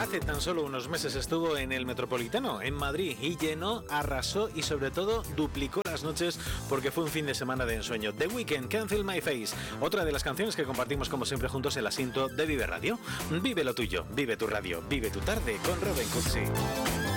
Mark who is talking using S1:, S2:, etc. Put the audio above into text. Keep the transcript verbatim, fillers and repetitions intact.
S1: hace tan solo unos meses estuvo en el Metropolitano, en Madrid, y llenó, arrasó y sobre todo duplicó las noches porque fue un fin de semana de ensueño. The Weeknd, Can't Feel My Face, otra de las canciones que compartimos como siempre juntos el asiento de Vive Radio. Vive lo tuyo, vive tu radio, vive tu tarde con Robin Cooksey.